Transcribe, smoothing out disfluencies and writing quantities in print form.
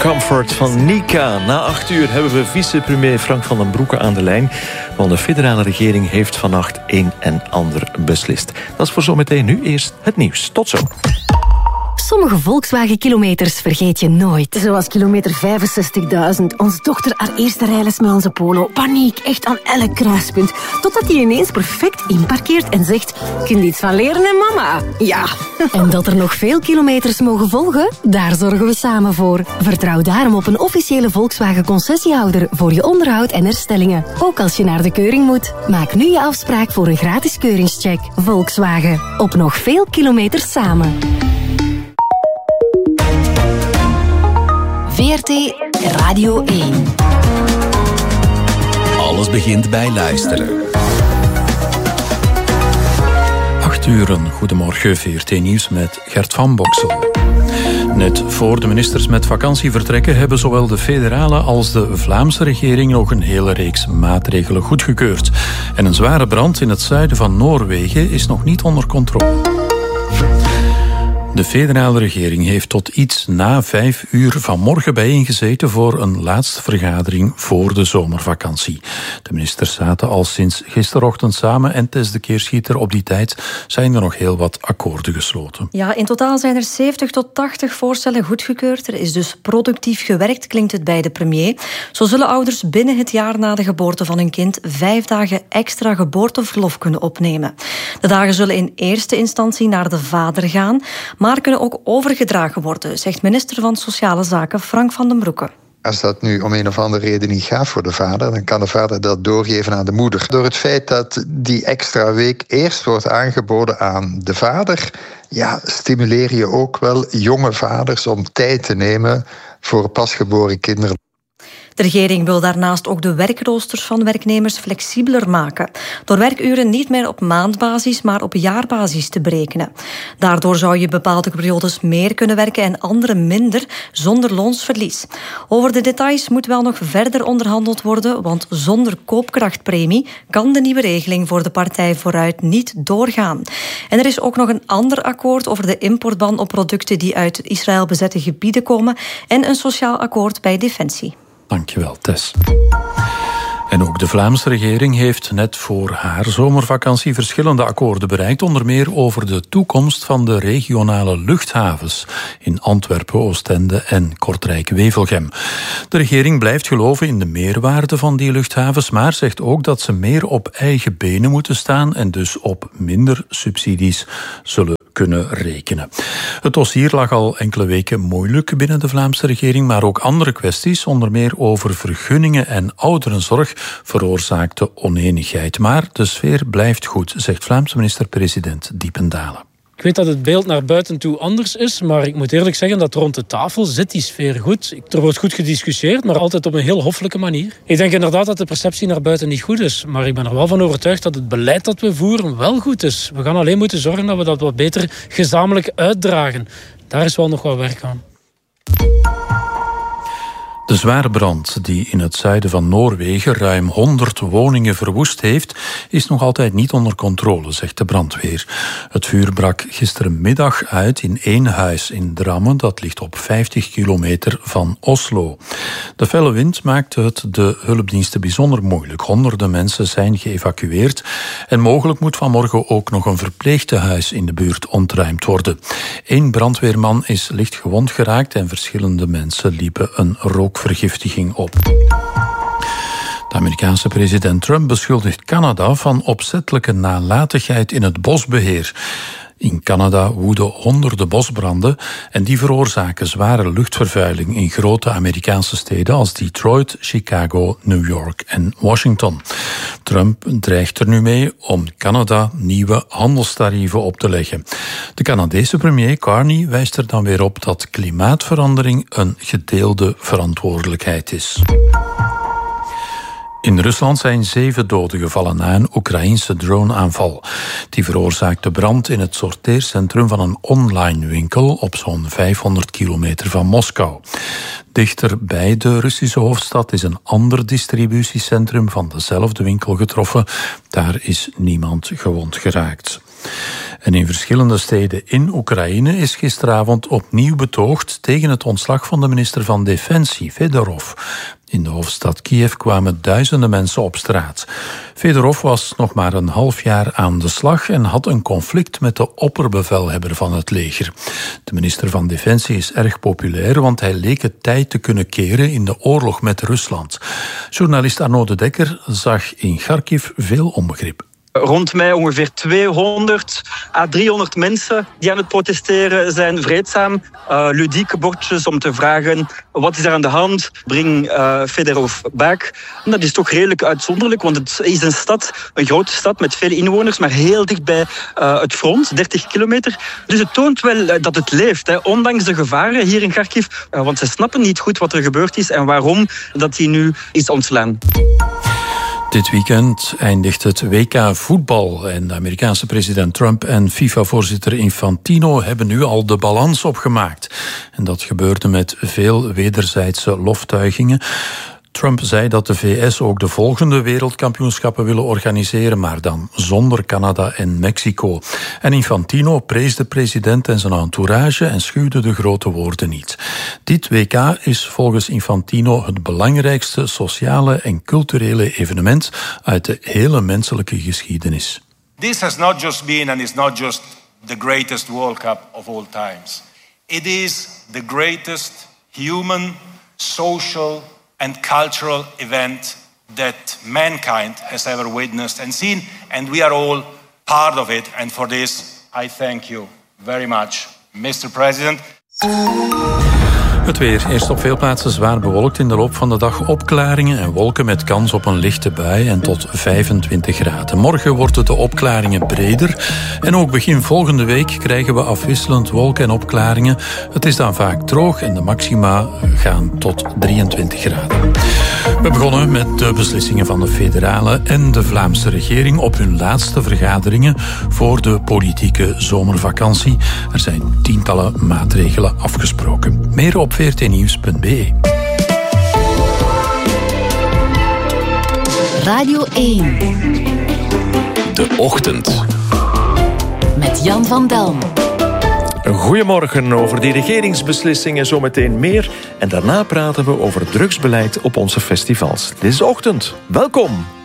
Comfort van Nika. Na 8 uur hebben we vicepremier Frank van den Broeke aan de lijn. Want de federale regering heeft vannacht een en ander beslist. Dat is voor zometeen. Nu eerst het nieuws. Tot zo. Sommige Volkswagen-kilometers vergeet je nooit. Zoals kilometer 65.000. Onze dochter haar eerste rijles met onze Polo. Paniek, echt aan elk kruispunt. Totdat hij ineens perfect inparkeert en zegt... Kun je iets van leren, hè, mama? Ja. En dat er nog veel kilometers mogen volgen? Daar zorgen we samen voor. Vertrouw daarom op een officiële Volkswagen-concessiehouder... voor je onderhoud en herstellingen. Ook als je naar de keuring moet. Maak nu je afspraak voor een gratis keuringscheck. Volkswagen. Op nog veel kilometers samen. VRT Radio 1. Alles begint bij luisteren. 8 uur, goedemorgen, VRT Nieuws met Gert van Boksel. Net voor de ministers met vakantie vertrekken... hebben zowel de federale als de Vlaamse regering... nog een hele reeks maatregelen goedgekeurd. En een zware brand in het zuiden van Noorwegen is nog niet onder controle. De federale regering heeft tot iets na 5 uur vanmorgen bijeengezeten voor een laatste vergadering voor de zomervakantie. De ministers zaten al sinds gisterochtend samen en Tess de Keerschieter op die tijd zijn er nog heel wat akkoorden gesloten. Ja, in totaal zijn er 70 tot 80 voorstellen goedgekeurd. Er is dus productief gewerkt, klinkt het bij de premier. Zo zullen ouders binnen het jaar na de geboorte van hun kind 5 dagen extra geboorteverlof kunnen opnemen. De dagen zullen in eerste instantie naar de vader gaan, maar kunnen ook overgedragen worden, zegt minister van Sociale Zaken Frank van den Broeke. Als dat nu om een of andere reden niet gaat voor de vader, dan kan de vader dat doorgeven aan de moeder. Door het feit dat die extra week eerst wordt aangeboden aan de vader, stimuleer je ook wel jonge vaders om tijd te nemen voor pasgeboren kinderen. De regering wil daarnaast ook de werkroosters van werknemers flexibeler maken. Door werkuren niet meer op maandbasis, maar op jaarbasis te berekenen. Daardoor zou je bepaalde periodes meer kunnen werken en andere minder, zonder loonsverlies. Over de details moet wel nog verder onderhandeld worden, want zonder koopkrachtpremie kan de nieuwe regeling voor de partij vooruit niet doorgaan. En er is ook nog een ander akkoord over de importban op producten die uit Israël bezette gebieden komen en een sociaal akkoord bij Defensie. Dankjewel, Tess. En ook de Vlaamse regering heeft net voor haar zomervakantie verschillende akkoorden bereikt, onder meer over de toekomst van de regionale luchthavens in Antwerpen, Oostende en Kortrijk-Wevelgem. De regering blijft geloven in de meerwaarde van die luchthavens, maar zegt ook dat ze meer op eigen benen moeten staan en dus op minder subsidies zullen kunnen rekenen. Het dossier lag al enkele weken moeilijk binnen de Vlaamse regering, maar ook andere kwesties, onder meer over vergunningen en ouderenzorg, veroorzaakte onenigheid. Maar de sfeer blijft goed, zegt Vlaamse minister-president Diependalen. Ik weet dat het beeld naar buiten toe anders is, maar ik moet eerlijk zeggen dat rond de tafel zit die sfeer goed. Er wordt goed gediscussieerd, maar altijd op een heel hoffelijke manier. Ik denk inderdaad dat de perceptie naar buiten niet goed is, maar ik ben er wel van overtuigd dat het beleid dat we voeren wel goed is. We gaan alleen moeten zorgen dat we dat wat beter gezamenlijk uitdragen. Daar is wel nog wat werk aan. De zware brand die in het zuiden van Noorwegen ruim 100 woningen verwoest heeft, is nog altijd niet onder controle, zegt de brandweer. Het vuur brak gisterenmiddag uit in 1 huis in Drammen, dat ligt op 50 kilometer van Oslo. De felle wind maakte het de hulpdiensten bijzonder moeilijk. Honderden mensen zijn geëvacueerd en mogelijk moet vanmorgen ook nog een verpleegtehuis in de buurt ontruimd worden. 1 brandweerman is licht gewond geraakt en verschillende mensen liepen een rookvergiftiging op. De Amerikaanse president Trump beschuldigt Canada van opzettelijke nalatigheid in het bosbeheer. In Canada woeden honderden bosbranden en die veroorzaken zware luchtvervuiling in grote Amerikaanse steden als Detroit, Chicago, New York en Washington. Trump dreigt er nu mee om Canada nieuwe handelstarieven op te leggen. De Canadese premier Carney wijst er dan weer op dat klimaatverandering een gedeelde verantwoordelijkheid is. In Rusland zijn 7 doden gevallen na een Oekraïense droneaanval. Die veroorzaakte brand in het sorteercentrum van een online winkel op zo'n 500 kilometer van Moskou. Dichter bij de Russische hoofdstad is een ander distributiecentrum van dezelfde winkel getroffen. Daar is niemand gewond geraakt. En in verschillende steden in Oekraïne is gisteravond opnieuw betoogd tegen het ontslag van de minister van Defensie, Fedorov. In de hoofdstad Kiev kwamen duizenden mensen op straat. Fedorov was nog maar een half jaar aan de slag en had een conflict met de opperbevelhebber van het leger. De minister van Defensie is erg populair, want hij leek het tijd te kunnen keren in de oorlog met Rusland. Journalist Arnaud de Dekker zag in Kharkiv veel onbegrip. Rond mij ongeveer 200 à 300 mensen die aan het protesteren zijn, vreedzaam. Ludieke bordjes om te vragen, wat is er aan de hand? Breng Fedorov back. En dat is toch redelijk uitzonderlijk, want het is een stad, een grote stad met veel inwoners, maar heel dicht bij het front, 30 kilometer. Dus het toont wel dat het leeft, hè, ondanks de gevaren hier in Kharkiv. Want ze snappen niet goed wat er gebeurd is en waarom dat hij nu is ontslaan. Dit weekend eindigt het WK voetbal en de Amerikaanse president Trump en FIFA-voorzitter Infantino hebben nu al de balans opgemaakt. En dat gebeurde met veel wederzijdse loftuigingen. Trump zei dat de VS ook de volgende wereldkampioenschappen willen organiseren, maar dan zonder Canada en Mexico. En Infantino prees de president en zijn entourage en schuwde de grote woorden niet. Dit WK is volgens Infantino het belangrijkste sociale en culturele evenement uit de hele menselijke geschiedenis. This has not just been and is not just the greatest World Cup of all times. It is the greatest human, social and cultural event that mankind has ever witnessed and seen, and we are all part of it. And for this, I thank you very much, Mr. President. Het weer. Eerst op veel plaatsen zwaar bewolkt. In de loop van de dag opklaringen en wolken met kans op een lichte bui en tot 25 graden. Morgen worden de opklaringen breder. En ook begin volgende week krijgen we afwisselend wolken en opklaringen. Het is dan vaak droog en de maxima gaan tot 23 graden. We begonnen met de beslissingen van de federale en de Vlaamse regering op hun laatste vergaderingen voor de politieke zomervakantie. Er zijn tientallen maatregelen afgesproken. Meer op vrtnieuws.be. Radio 1. De Ochtend. Met Jan van Delm. Goedemorgen, over die regeringsbeslissingen zometeen meer. En daarna praten we over drugsbeleid op onze festivals. Dit is de Ochtend. Welkom.